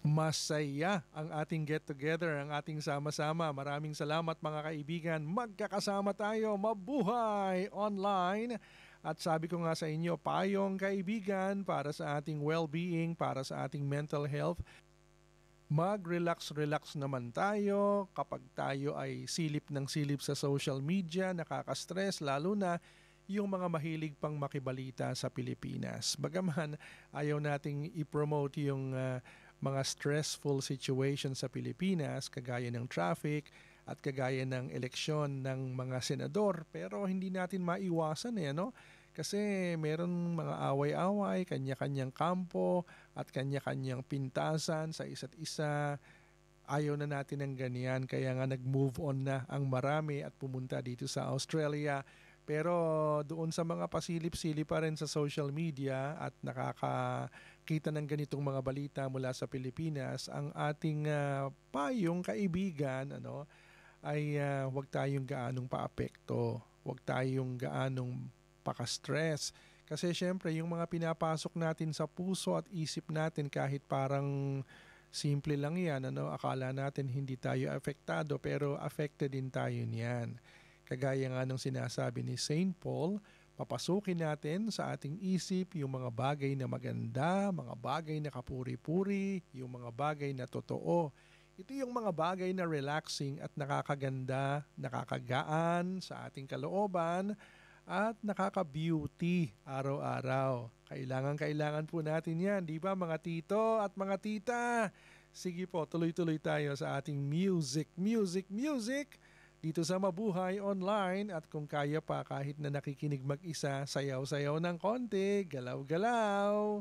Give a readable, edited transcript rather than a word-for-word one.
Masaya ang ating get together, ang ating sama-sama. Maraming salamat mga kaibigan. Magkakasama tayo, mabuhay online. At sabi ko nga sa inyo, payong kaibigan para sa ating well-being, para sa ating mental health. Mag-relax-relax naman tayo kapag tayo ay silip ng silip sa social media, nakaka-stress lalo na yung mga mahilig pang makibalita sa Pilipinas. Bagaman ayaw nating i-promote yung mga stressful situation sa Pilipinas kagaya ng traffic at kagaya ng eleksyon ng mga senador, pero hindi natin maiwasan no? Kasi meron mga away-away, kanya-kanyang kampo at kanya-kanyang pintasan sa isa't isa. Ayaw na natin ng ganyan kaya nga nag-move on na ang marami at pumunta dito sa Australia. Pero doon sa mga pasilip-silip pa rin sa social media at nakakakita ng ganitong mga balita mula sa Pilipinas, ang ating payong kaibigan ay huwag tayong gaanong paapekto, huwag tayong gaanong paka-stress. Kasi syempre yung mga pinapasok natin sa puso at isip natin kahit parang simple lang yan, akala natin hindi tayo apektado pero affected din tayo niyan. Kagaya nga nung sinasabi ni Saint Paul, papasukin natin sa ating isip yung mga bagay na maganda, mga bagay na kapuri-puri, yung mga bagay na totoo. Ito yung mga bagay na relaxing at nakakaganda, nakakagaan sa ating kalooban at nakaka-beauty araw-araw. Kailangan po natin yan, di ba mga tito at mga tita? Sige po, tuloy-tuloy tayo sa ating music dito sa Mabuhay Online at kung kaya pa kahit na nakikinig mag-isa, sayaw-sayaw ng konti, galaw-galaw.